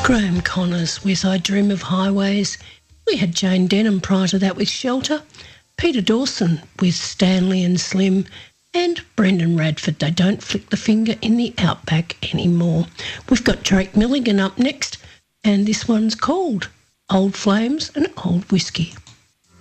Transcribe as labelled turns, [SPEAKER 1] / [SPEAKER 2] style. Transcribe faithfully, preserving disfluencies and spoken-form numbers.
[SPEAKER 1] Graham Connors with I Dream of Highways. We had Jane Denham prior to that with Shelter, Peter Dawson with Stanley and Slim, and Brendan Radford, They Don't Flick the Finger in the Outback Anymore. We've got Drake Milligan up next, and this one's called Old Flames and Old Whiskey.